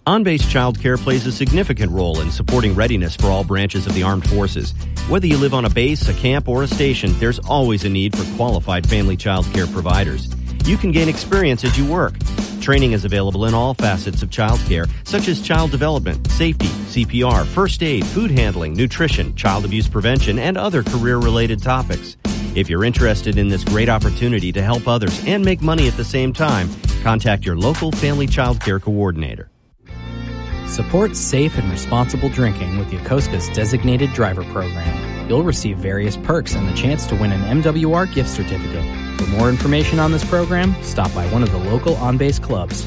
On-base childcare plays a significant role in supporting readiness for all branches of the armed forces. Whether you live on a base, a camp, or a station, there's always a need for qualified family childcare providers. You can gain experience as you work. Training is available in all facets of childcare, such as child development, safety, CPR, first aid, food handling, nutrition, child abuse prevention, and other career-related topics. If you're interested in this great opportunity to help others and make money at the same time, contact your local family childcare coordinator. Support safe and responsible drinking with Yokosuka's Designated Driver Program. You'll receive various perks and the chance to win an MWR gift certificate. For more information on this program, stop by one of the local on-base clubs.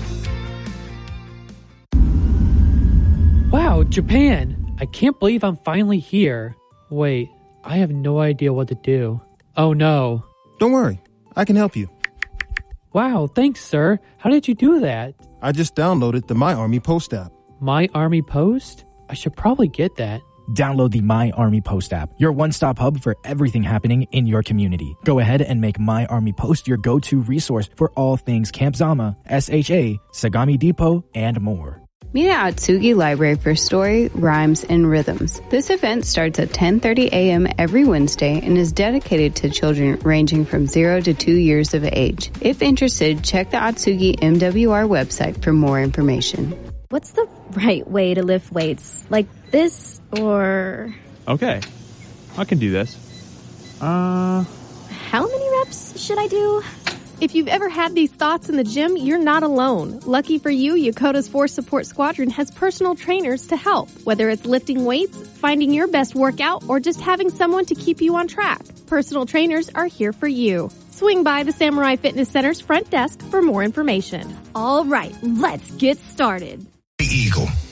Wow, Japan! I can't believe I'm finally here. Wait, I have no idea what to do. Oh no. Don't worry, I can help you. Wow, thanks, sir. How did you do that? I just downloaded the My Army Post app. My Army Post? I should probably get that. Download the My Army Post app, your one-stop hub for everything happening in your community. Go ahead and make My Army Post your go-to resource for all things Camp Zama, SHA, Sagami Depot, and more. Meet at Atsugi Library for story, rhymes, and rhythms. This event starts at 10:30 a.m. every Wednesday and is dedicated to children ranging from 0 to 2 years of age. If interested, check the Atsugi MWR website for more information. What's the right way to lift weights? Like this or... Okay, I can do this. How many reps should I do? If you've ever had these thoughts in the gym, you're not alone. Lucky for you, Yokota's Force Support Squadron has personal trainers to help. Whether it's lifting weights, finding your best workout, or just having someone to keep you on track, personal trainers are here for you. Swing by the Samurai Fitness Center's front desk for more information. All right, let's get started. Eagle.